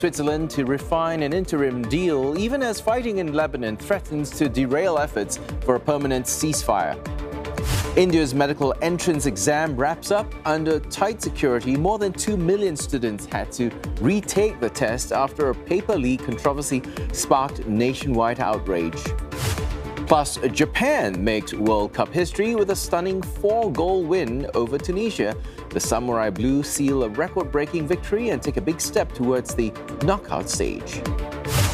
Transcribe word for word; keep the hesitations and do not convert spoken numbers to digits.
Switzerland to refine an interim deal, even as fighting in Lebanon threatens to derail efforts for a permanent ceasefire. India's medical entrance exam wraps up under tight security. More than two million students had to retake the test after a paper leak controversy sparked nationwide outrage. Plus, Japan makes World Cup history with a stunning four-goal win over Tunisia. The Samurai Blue seal a record-breaking victory and take a big step towards the knockout stage.